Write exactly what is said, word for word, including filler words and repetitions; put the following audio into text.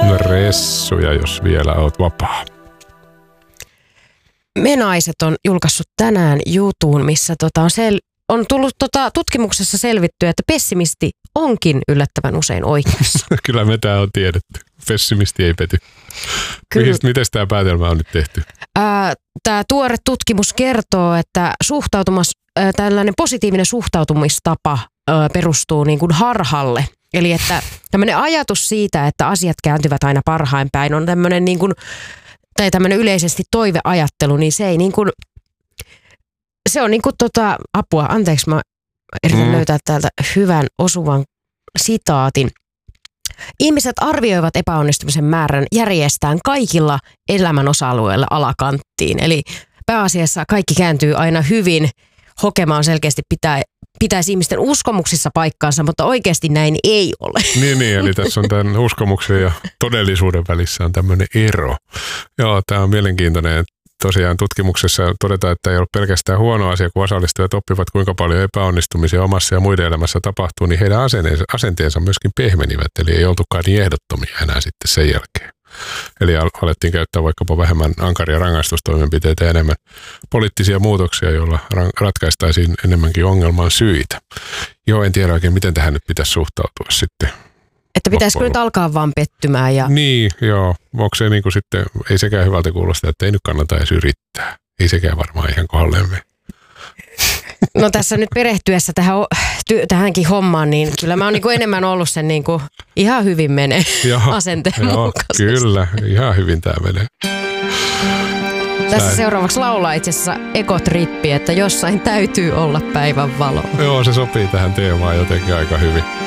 Ressuja, jos vielä oot vapaa. Me naiset on julkaissut tänään jutun, missä tota on, sel- on tullut tota tutkimuksessa selvittyä, että pessimisti onkin yllättävän usein oikeassa. Kyllä me tää on tiedetty. Pessimisti ei pety. Miten tämä päätelmä on nyt tehty? Tämä tuore tutkimus kertoo, että suhtautumas, ää, tällainen positiivinen suhtautumistapa ää, perustuu niin kuin harhalle. Eli että tämmöinen ajatus siitä, että asiat kääntyvät aina parhain päin, on tämmöinen niin kuin, tai tämmöinen yleisesti toiveajattelu, niin se ei niin kuin, se on niin kuin tota, apua, anteeksi mä yritän mm. löytää täältä hyvän osuvan sitaatin. Ihmiset arvioivat epäonnistumisen määrän järjestään kaikilla elämän osa-alueilla alakanttiin. Eli pääasiassa kaikki kääntyy aina hyvin. Hokema on selkeästi pitää, pitäisi ihmisten uskomuksissa paikkaansa, mutta oikeasti näin ei ole. Niin, niin eli tässä on tämän uskomuksen ja todellisuuden välissä on tämmöinen ero. Joo, tämä on mielenkiintoinen. Tosiaan tutkimuksessa todetaan, että ei ole pelkästään huono asia, kun osallistujat oppivat, kuinka paljon epäonnistumisia omassa ja muiden elämässä tapahtuu, niin heidän asenteensa, asenteensa myöskin pehmenivät, eli ei oltukaan niin ehdottomia enää sitten sen jälkeen. Eli alettiin käyttää vaikkapa vähemmän ankaria rangaistustoimenpiteitä ja enemmän poliittisia muutoksia, joilla ratkaistaisiin enemmänkin ongelman syitä. Joo, en tiedä oikein, miten tähän nyt pitäisi suhtautua sitten. Että pitäisikö nyt alkaa vaan pettymään? Ja... Niin, joo. Onko se niin kuin sitten, ei sekään hyvältä kuulosta, että ei nyt kannata edes yrittää. Ei sekään varmaan ihan kohdalleen mene. No tässä nyt perehtyessä tähän, tähänkin hommaan, niin kyllä mä oon niin enemmän ollut sen niin kuin ihan hyvin menee asenteen joo, mukaisesti. Kyllä, ihan hyvin tämä menee. Tässä Sä... seuraavaksi laulaa itse asiassa Ekotrippi, että jossain täytyy olla päivän valo. Joo, se sopii tähän teemaan jotenkin aika hyvin.